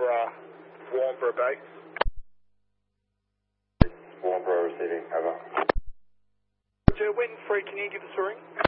Warnborough base. Warnborough receiving, over. Roger, wind 3, can you give us a ring?